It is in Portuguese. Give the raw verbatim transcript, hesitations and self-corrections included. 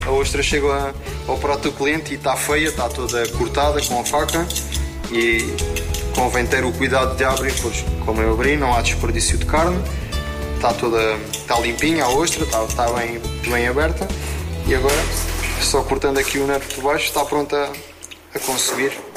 A ostra chega ao prato do cliente e está feia, está toda cortada com a faca e convém ter o cuidado de abrir, pois como eu abri não há desperdício de carne, está toda, está limpinha a ostra, está, está bem, bem aberta e agora só cortando aqui o nervo de baixo está pronta a consumir.